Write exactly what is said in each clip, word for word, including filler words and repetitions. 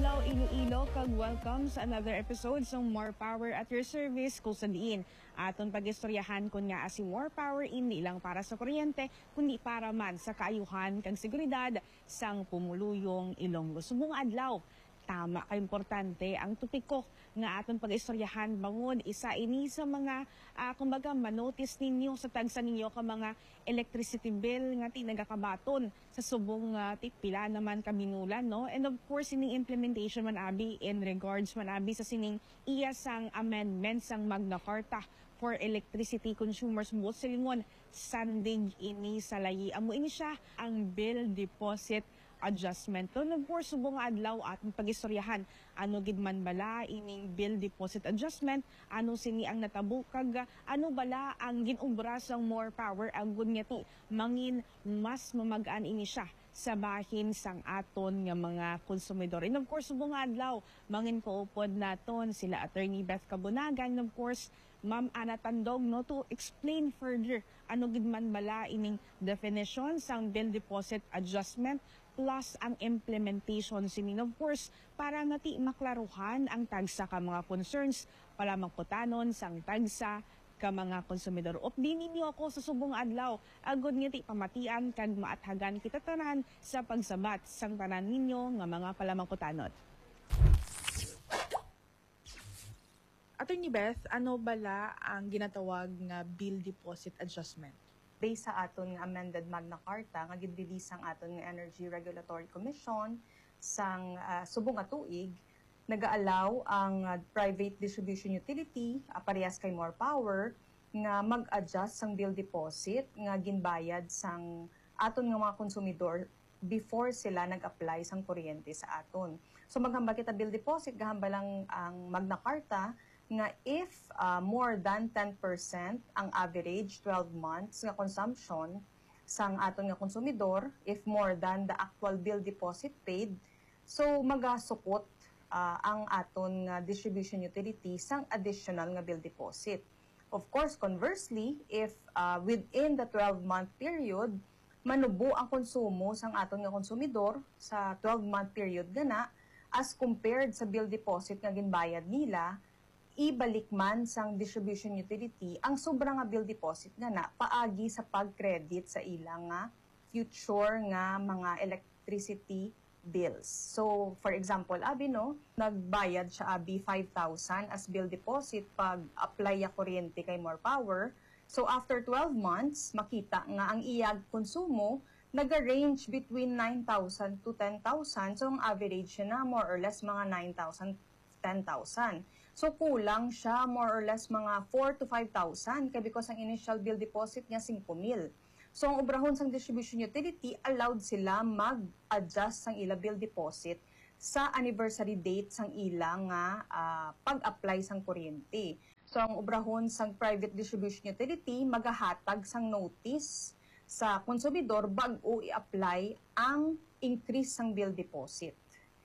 adlaw Iloilo, kag welcome sa another episode sa More Power at your service kung sandiin. Aton pagistoryahan kun nga si More Power hindi lang para sa kuryente kundi para man sa kaayuhan kag seguridad sang pumuluyong Ilonggo. Subong adlaw tama ka importante ang tupiko nga aton pag-istoryahan bangod isa ini sa mga uh, kumbaga manotice ninyo sa tagsa ninyo ka mga electricity bill nga tinagakabaton sa subong uh, tipila naman kaminulan, no? And of course sining implementation man abi in regards man abi sa sining iya sang amendment sang Magna Carta for electricity consumers mo silingon sanding ini sa layi amo ini siya ang bill deposit adjustment. So, of course, subong adlaw at pag-istoryahan ano gid man bala ining bill deposit adjustment, ano sini ang natabo kag ano bala ang ginumbra sang More Power ang good nga ti mangin mas mamagaan ini siya sa bahin sang aton nga mga konsumidor. And of course, subong adlaw mangin poupod naton sila Attorney Beth Cabunagan, and of course Ma'am Ana Tandog, no, to explain further ano gid man bala ining definition sang bill deposit adjustment plus ang implementation sinin, of course, para nati maklaruhan ang tagsa ka mga concerns para magputanon sang tagsa ka mga konsumidor. Updi ninyo ako sa subong adlaw agud nga ti pamatian kag maathagan kita tanan sa pagsabat sang tanan ninyo nga mga palamangputanon. Attorney Beth, ano bala ang ginatawag nga bill deposit adjustment? Based sa aton nga amended Magna Carta nga gid-release ang aton nga Energy Regulatory Commission sang uh, subong nga tuig, nag-aalaw ang uh, private distribution utility uh, parehas kay More Power nga mag-adjust sang bill deposit nga ginbayad sang aton nga mga konsumidor before sila nag-apply sang kuryente sa aton. So maghambal kita bill deposit, gahamba lang ang Magna Carta nga if uh, more than ten percent ang average twelve months nga consumption sang aton nga konsumidor, if more than the actual bill deposit paid, so magasukot uh, ang aton nga distribution utility sang additional nga bill deposit. Of course, conversely, if uh, within the twelve month period manubo ang konsumo sang aton nga konsumidor sa twelve month period gana as compared sa bill deposit nga ginbayad nila, ibalik man sang distribution utility ang sobra nga bill deposit nga na paagi sa pag-credit sa ilang nga future nga mga electricity bills. So, for example, abi no, nagbayad siya abi five thousand as bill deposit pag apply ya kuryente kay More Power. So, after twelve months, makita nga ang iyag konsumo nag-range between nine thousand to ten thousand. So, ang average siya na more or less mga nine thousand, ten thousand. So, kulang siya more or less mga four to five thousand kaya because ang initial bill deposit niya five thousand. So, ang obrahon sang distribution utility, allowed sila mag-adjust sang ila bill deposit sa anniversary date sang ilang nga uh, pag-apply sang kuryente. So, ang obrahon sang private distribution utility, magahatag sang notice sa konsumidor bag-o i-apply ang increase sang bill deposit.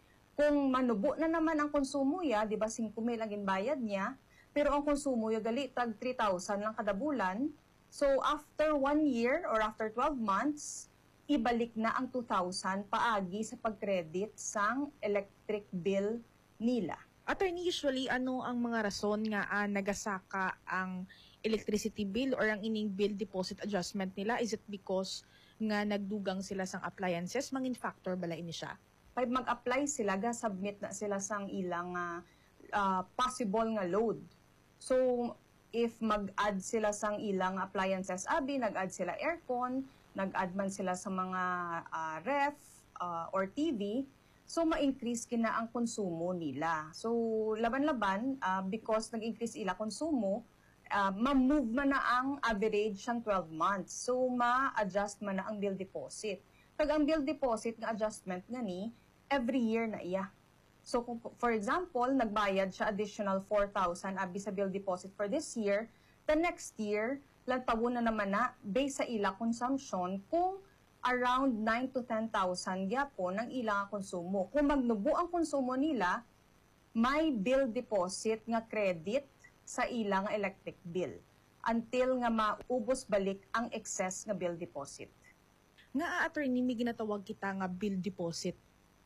Kung manubo na naman ang konsumo ya, di ba five mil ang ginbayad niya, pero ang konsumo ya gali tag three thousand lang kada bulan, so after one year or after twelve months, ibalik na ang two thousand paagi sa pag-credit sang electric bill nila. Attorney, usually ano ang mga rason nga uh, nagasaka ang electricity bill or ang ining bill deposit adjustment nila? Is it because nga nagdugang sila sang appliances? Mangin factor bala ini siya? Pag mag-apply sila, ga-submit na sila sang ilang uh, uh, possible nga load. So, if mag-add sila sang ilang appliances, abi, nag-add sila aircon, nag-add man sila sa mga uh, ref uh, or T V, so ma-increase kina ang konsumo nila. So, laban-laban, uh, because nag-increase ila konsumo, uh, ma-move man na ang average sang twelve months. So, ma-adjust man na ang bill deposit. Pag ang bill deposit nga adjustment nga ni, every year na iya. So, kung, for example, nagbayad siya additional four thousand abi sa bill deposit for this year, the next year, lantawo na naman na based sa ila consumption kung around nine to ten thousand yapon ang ilang konsumo. Kung magnubo ang konsumo nila, may bill deposit nga credit sa ilang electric bill until nga maubos balik ang excess nga bill deposit. Nga attorney, may ginatawag kita nga bill deposit.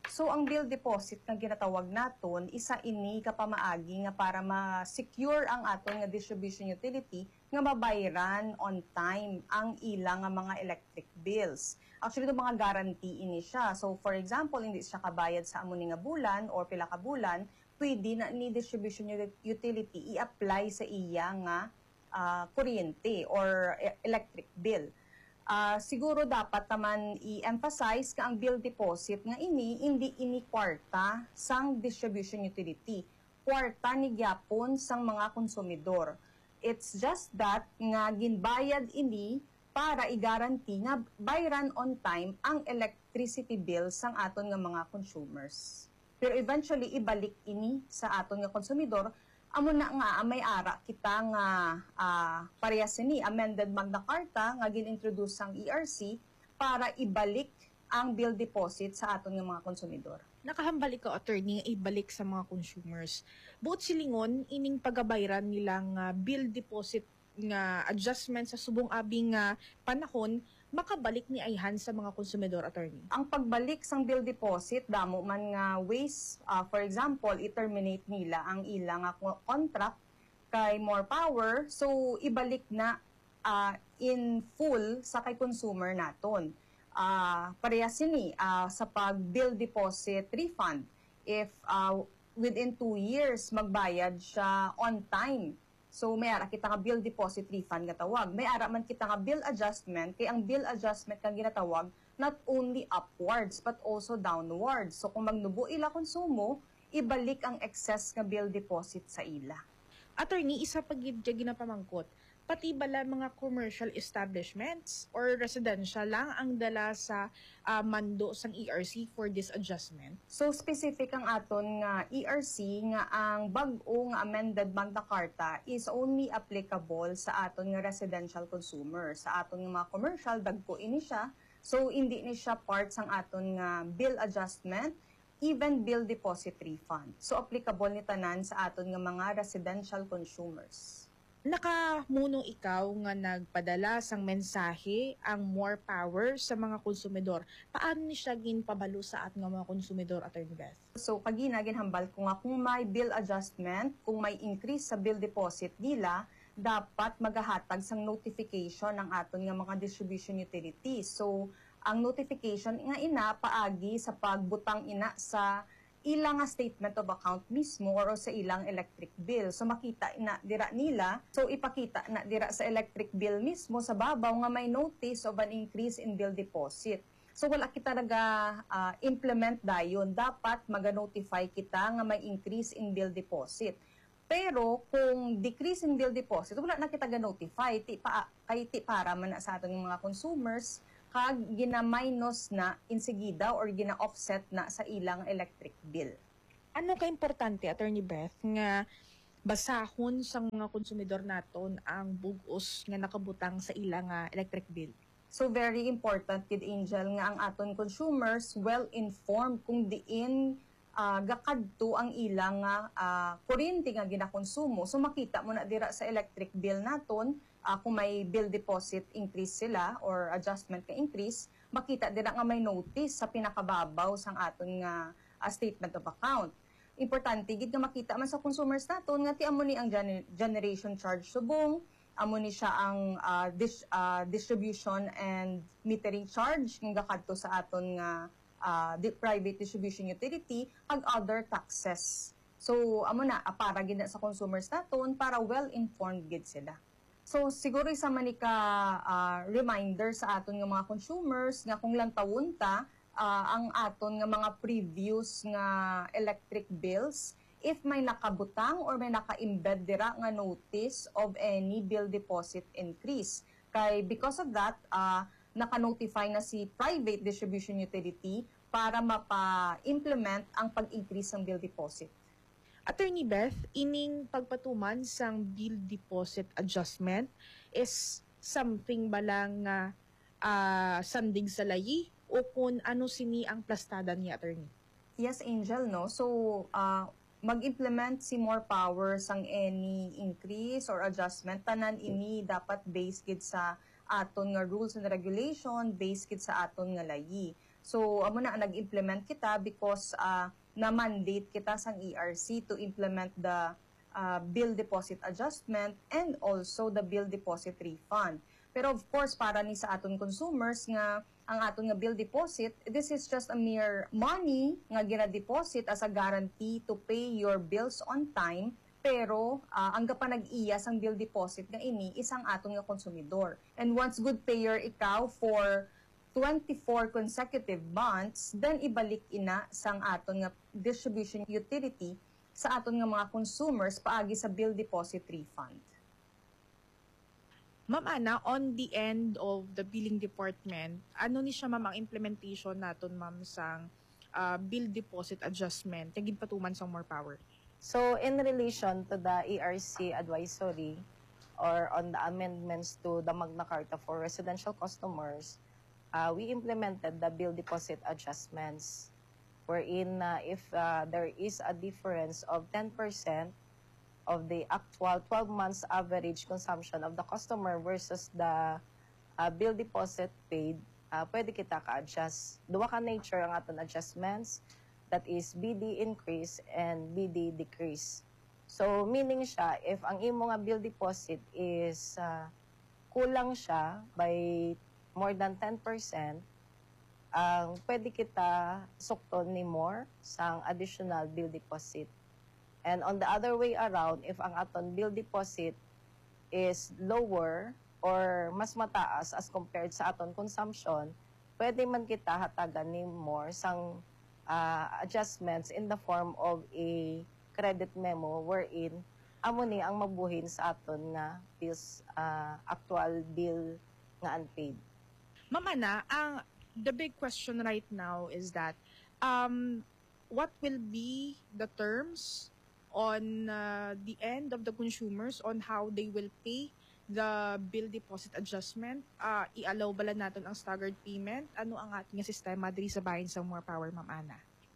So ang bill deposit nga ginatawag naton isa ini kapamaagi nga para ma-secure ang aton nga distribution utility nga mabayaran on time ang ilang nga mga electric bills. Actually, ito mga guarantee ini siya. So for example, hindi siya kabayad sa amo ni nga bulan or pila ka bulan, pwede na ni distribution utility i-apply sa iya nga uh, kuryente or electric bill. Uh, siguro dapat naman i-emphasize ka ang bill deposit nga ini hindi ini kwarta sang distribution utility. Kwarta ni gyapon sang mga konsumidor. It's just that nga ginbayad ini para i-guarantee nga bayaran on time ang electricity bill sang aton nga mga consumers. Pero eventually ibalik ini sa aton nga konsumidor. Amo na nga may ara kita nga uh, parehas ni amended Magna Carta nga gin-introduce sang E R C para ibalik ang bill deposit sa aton nga mga konsumidor. Nakahambalik ka, attorney, ibalik sa mga consumers. Buot silingon, ining pagabayran nilang uh, bill deposit nga adjustment sa subong abing nga panahon, makabalik ni ayhan sa mga konsumidor, attorney. Ang pagbalik sang bill deposit, damo man nga ways, uh, for example, i-terminate nila ang ilang uh, contract kay More Power, so ibalik na uh, in full sa kay consumer naton. Uh, parehas sini uh, sa pag-bill deposit refund. If uh, within two years magbayad siya on time, so may ara kita nga bill deposit refund nga tawag. May ara man kita nga bill adjustment, kay ang bill adjustment kang ginatawag not only upwards but also downwards. So kung magnubo ila konsumo, ibalik ang excess nga bill deposit sa ila. Attorney, isa pag ginapamangkot, pati bala mga commercial establishments or residential lang ang dala sa uh, mando sang E R C for this adjustment? So specific ang aton nga E R C nga ang bag-o nga amended Magna Carta is only applicable sa aton nga residential consumer. Sa aton nga mga commercial, dagko ini siya. So hindi ni siya part sang aton nga bill adjustment, even bill deposit refund. So applicable ni tanan sa aton nga mga residential consumers. Nakamuno ikaw nga nagpadala sang mensahe ang More Power sa mga konsumidor. Paano ni siya ginpabalo sa ating mga konsumidor, Attorney Beth? So, kagina ginhambal ko nga kung may bill adjustment, kung may increase sa bill deposit nila, dapat magahatag sang notification ng aton nga mga distribution utilities. So, ang notification nga ina paagi sa pagbutang ina sa ilang statement of account mismo or sa ilang electric bill. So makita na dira nila, so ipakita na dira sa electric bill mismo sa babaw nga may notice of an increase in bill deposit. So wala kita naga uh, implement dayon, dapat maga-notify kita nga may increase in bill deposit. Pero kung decrease in bill deposit, wala na kita ga-notify, ti pa, kay ti para man na sa ating mga consumers, kag gina-minus na insigida or gina-offset na sa ilang electric bill. Ano ka-importante, Attorney Beth, nga basahon sa mga konsumidor naton ang bugos nga nakabutang sa ilang uh, electric bill? So very important, Kid Angel, nga ang aton consumers well-informed kung diin uh, gakadto ang ilang uh, kuryente nga ginakonsumo. So makita mo na dira sa electric bill naton, Uh, kung may bill deposit increase sila or adjustment ka increase, makita din nga may notice sa pinakababaw sang aton nga uh, statement of account. Importante gid nga makita man sa consumers naton nga ti amo ni ang gener- generation charge subong, amo ni siya ang uh, dis- uh, distribution and metering charge nga kadto sa aton nga uh, di- private distribution utility ag other taxes. So amo na uh, para gid na sa consumers naton para well informed gid sila. So, siguro isa man ka uh, reminder sa aton nga mga consumers nga kung lang tawon ta uh, ang aton nga mga previous nga electric bills, if may nakabutang or may naka-embed dira nga notice of any bill deposit increase. Kay because of that, uh, naka-notify na si private distribution utility para mapa-implement ang pag-increase ng bill deposit. Attorney Beth, ining pagpatuman sang bill deposit adjustment is something balang nga uh, sandig sa layi o kung ano sini ang plastada ni Attorney? Yes, Angel, no? So, uh, mag-implement si More Power sang any increase or adjustment, tanan ini dapat based gid sa aton nga rules and regulation, based gid sa aton nga layi. So amo na nag-implement kita because uh, na-mandate kita sang E R C to implement the uh, bill deposit adjustment and also the bill deposit refund. Pero of course, para ni sa aton consumers nga ang aton nga bill deposit, this is just a mere money nga gina-deposit as a guarantee to pay your bills on time. Pero uh, ang gapanag-iyas ang bill deposit nga ini isang aton nga konsumidor. And once good payer ikaw for twenty-four consecutive months, then ibalik ina sang aton nga distribution utility sa aton nga mga consumers paagi sa bill deposit refund. Ma'am Ana, on the end of the billing department, ano ni siya ma'am ang implementation naton ma'am sang uh, bill deposit adjustment kay ginpatuman sang more power? So in relation to the E R C advisory or on the amendments to the Magna Carta for residential customers, uh, we implemented the bill deposit adjustments wherein uh, if uh, there is a difference of ten percent of the actual twelve months average consumption of the customer versus the uh, bill deposit paid, uh, pwede kita ka-adjust. Duwa ka nature ang aton adjustments, that is B D increase and B D decrease. So meaning siya, if ang imo nga bill deposit is uh, kulang siya by more than ten percent, ang uh, pwede kita sukton ni more sang additional bill deposit. And on the other way around, if ang aton bill deposit is lower or mas mataas as compared sa aton consumption, pwede man kita hatagan ni more sang uh, adjustments in the form of a credit memo wherein amo ni ang mabuhin sa aton nga bills, uh, actual bill nga unpaid. Ma'am Ana, ang the big question right now is that um, what will be the terms on uh, the end of the consumers on how they will pay the bill deposit adjustment? Uh, i-allow bala natin ang staggered payment? Ano ang ating sistema diri sa bahin sa More Power, Ma'am Ana?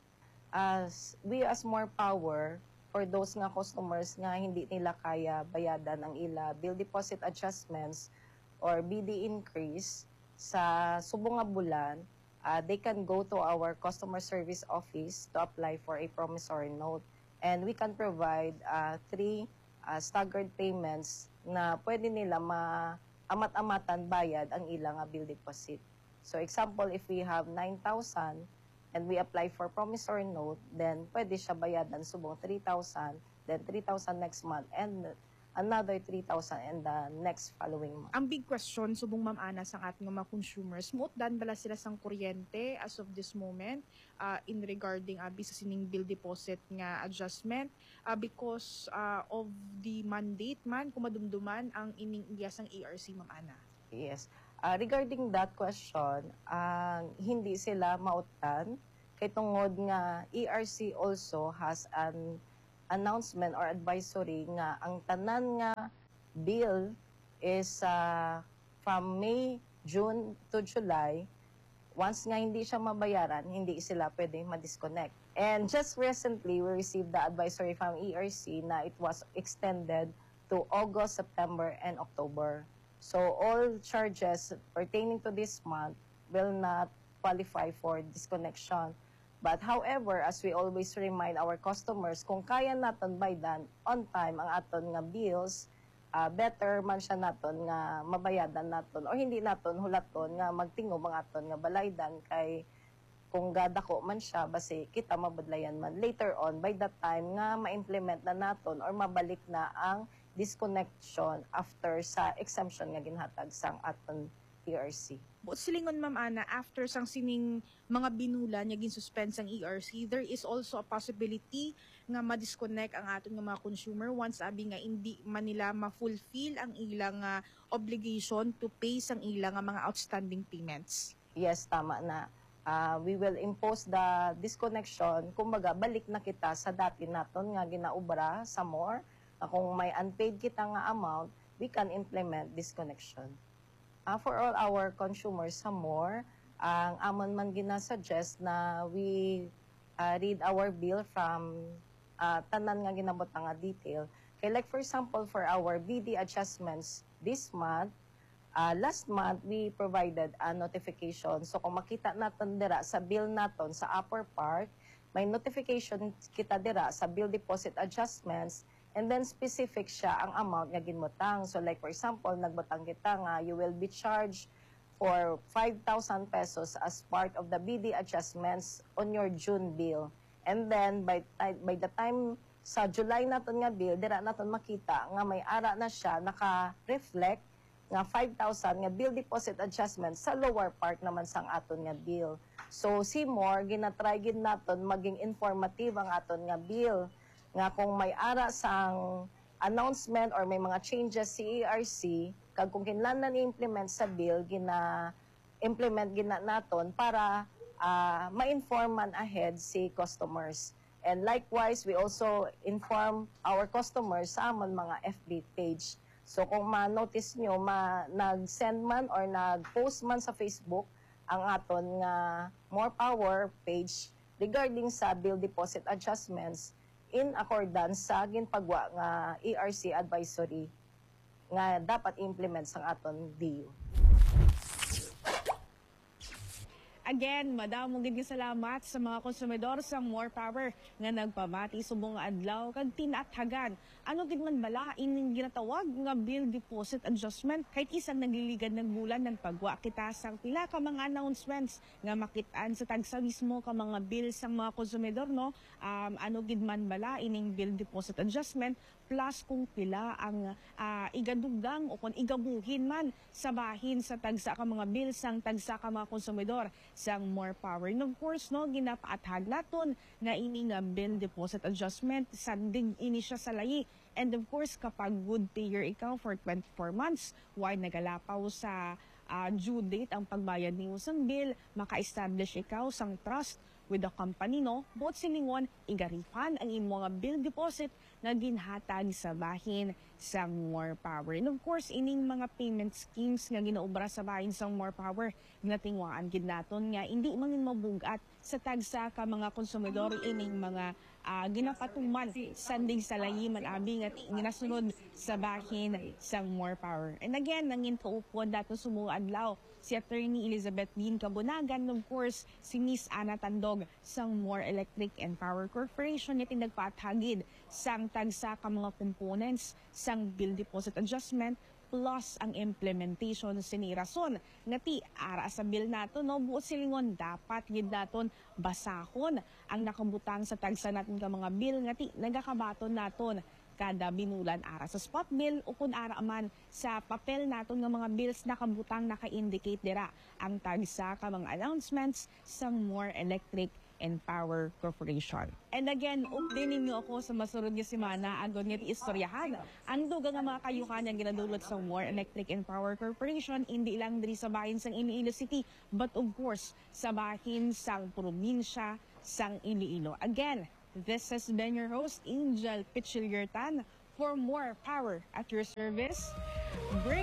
As we as More Power, for those nga customers nga hindi nila kaya bayadan ang ila bill deposit adjustments or B D increase sa subong nga bulan, uh, they can go to our customer service office to apply for a promissory note. And we can provide uh, three uh, staggered payments na pwede nila ma-amat-amatan bayad ang ilang uh, bill deposit. So example, if we have nine thousand and we apply for promissory note, then pwede siya bayadan subong three thousand, then three thousand next month, and another three thousand in the next following month. Ang big question, subong Ma'am Ana, sa ating mga consumers, muotdan bala sila sang kuryente as of this moment uh, in regarding uh, bisa sining bill deposit nga adjustment uh, because uh, of the mandate man, kumadumduman ang ining iyasang E R C, Ma'am Ana? Yes. Uh, regarding that question, uh, hindi sila mautdan kay tungod nga E R C also has an announcement or advisory nga ang tanan nga bill is uh, from May, June to July. Once nga hindi siya mabayaran, hindi sila pwede ma-disconnect. And just recently, we received the advisory from E R C na it was extended to August, September, and October. So all charges pertaining to this month will not qualify for disconnection. But however, as we always remind our customers, kung kaya naton baydan on time ang aton nga bills, uh, better man siya naton nga mabayadan naton or hindi naton hulaton nga magtingog ang aton nga balaydan kay kung gadako man siya basi kita mabudlayan man later on by that time nga ma-implement na naton or mabalik na ang disconnection after sa exemption nga ginhatag sang aton E R C. But silingon Ma'am Ana, after sang sining mga binulan niya gin-suspend sang E R C, there is also a possibility nga ma-disconnect ang aton nga mga consumer once abi nga hindi man nila ma-fulfill ang ilang uh, obligation to pay sang ilang uh, mga outstanding payments. Yes, tama na. Uh, we will impose the disconnection. Kumbaga, balik na kita sa dati naton nga ginaubra sa more. Uh, kung may unpaid kita nga amount, we can implement disconnection. Uh, for all our consumers sa more, ang amon man ginasuggest na we uh, read our bill from uh, tanan nga ginabot nga detail. Kay like for example, for our B D adjustments this month, Uh, last month, we provided a notification. So kung makita natin dira sa bill naton sa upper part, may notification kita dira sa bill deposit adjustments, and then specific siya ang amount nga ginmutang. So like for example, nagbutang kita nga you will be charged for five thousand pesos as part of the B D adjustments on your June bill. And then by by the time sa July naton nga bill, dira naton makita nga may ara na siya naka-reflect nga five thousand nga bill deposit adjustment sa lower part naman sang aton nga bill. So si more ginatry gid naton maging informative ang aton nga bill nga kung may ara sang announcement or may mga changes si E R C kag kung kinahanglan i-implement sa bill gina implement gina naton para uh, ma-informan ahead si customers. And likewise, we also inform our customers sa amon mga F B page. So kung ma-notice nyo, ma nag-send man or nag-post man sa Facebook ang aton nga More Power page regarding sa bill deposit adjustments in accordance sa ginpagwa nga E R C advisory nga dapat implement sa aton D U. Again, madamo gid nga salamat sa mga konsumidor sa More Power nga nagpamati subong nga adlaw kag tinathagan. Ano gid man bala ining ginatawag nga bill deposit adjustment kahit isang nagliligad ng bulan ng pagwa kita sang pila ka mga announcements nga makit-an sa tagsa mismo ka mga bill sang mga konsumidor, no? Um, ano gid man bala ining bill deposit adjustment plus kung pila ang uh, igadugang o kung igabuhin man sa bahin sa tagsa ka mga bill sang tagsa ka mga konsumidor sang More Power. And of course, no, ginapaatag naton nga ini nga bill deposit adjustment sanding ini siya sa layi. And of course, kapag good payer ikaw for twenty-four months, why nagalapaw sa uh, due date ang pagbayad ni usang bill, maka-establish ikaw sang trust with the company, no? Bot silingon, igarifan ang imong mga bill deposit na ginhatag sa bahin sa More Power. And of course, ining mga payment schemes nga ginaobra sa bahin sa More Power, natingwaan gid naton nga hindi mangin mabugat sa tagsa ka mga konsumidor ining mga uh, ginapatuman sanding sa layi man abi nga ginasunod sa bahin sa More Power. And again, nangin kaupon dato sumuo adlaw si Attorney Elizabeth Dean Kabunagan, of course, si Miss Ana Tandog sang More Electric and Power Corporation na tinagpatagid sang tagsa ka mga components sang bill deposit adjustment plus ang implementation sini rason nga ti ara sa bill nato, no, buot silingon dapat gid naton basahon ang nakabutang sa tagsa natin ka mga bill nga ti nagakabaton naton kada binulan ara sa spot bill o kun ara man sa papel naton nga mga bills nakabutang naka-indicate dira ang tagsa ka mga announcements sang More Electric and Power Corporation. And again, updating niyo ako sa masunod nga semana agon nga istoryahan ang dugang nga mga kayuhan yang ginadulot sa More Electric and Power Corporation hindi lang diri sa bahin sang Iloilo City but of course sa bahin sang probinsya sang Iloilo. Again, this has been your host, Angel Pichiliertan. For More Power at your service. Bring